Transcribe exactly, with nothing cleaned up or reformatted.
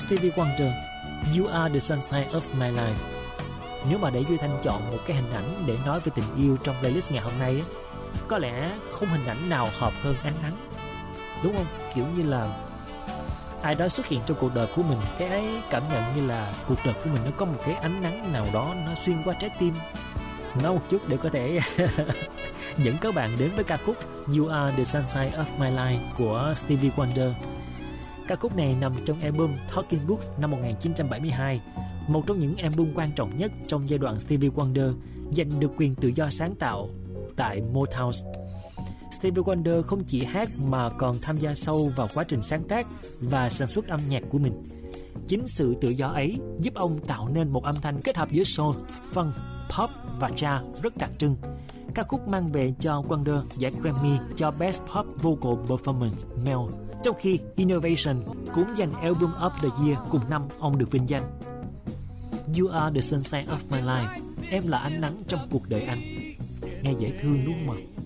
Stevie Wonder, You Are The Sunshine Of My Life. Nếu mà để Duy Thanh chọn một cái hình ảnh để nói về tình yêu trong playlist ngày hôm nay á, có lẽ không hình ảnh nào hợp hơn ánh nắng, đúng không? Kiểu như là ai đó xuất hiện trong cuộc đời của mình, cái ấy cảm nhận như là cuộc đời của mình nó có một cái ánh nắng nào đó nó xuyên qua trái tim, nói một chút để có thể dẫn các bạn đến với ca khúc You Are The Sunshine Of My Life của Stevie Wonder. Ca khúc này nằm trong album Talking Book năm một nghìn chín trăm bảy mươi hai, một trong những album quan trọng nhất trong giai đoạn Stevie Wonder giành được quyền tự do sáng tạo tại Motown. Stevie Wonder không chỉ hát mà còn tham gia sâu vào quá trình sáng tác và sản xuất âm nhạc của mình. Chính sự tự do ấy giúp ông tạo nên một âm thanh kết hợp giữa soul, funk, pop và jazz rất đặc trưng. Ca khúc mang về cho Wonder giải Grammy cho Best Pop Vocal Performance Male, trong khi Innovation cũng giành Album of the Year cùng năm ông được vinh danh. You Are The Sunshine Of My Life, em là ánh nắng trong cuộc đời anh. Nghe dễ thương đúng không ạ?